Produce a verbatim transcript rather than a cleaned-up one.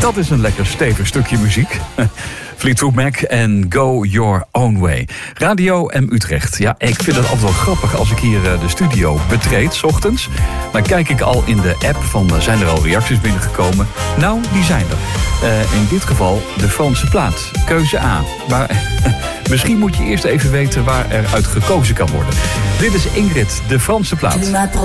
Dat is een lekker stevig stukje muziek. Fleetwood Mac en Go Your Own Way. Radio M Utrecht. Ja, ik vind het altijd wel grappig als ik hier de studio betreed, 's ochtends. Dan kijk ik al in de app van, zijn er al reacties binnengekomen? Nou, die zijn er. Uh, in dit geval de Franse plaat. Keuze A. Maar misschien moet je eerst even weten waar er uit gekozen kan worden. Dit is Ingrid, de Franse plaat.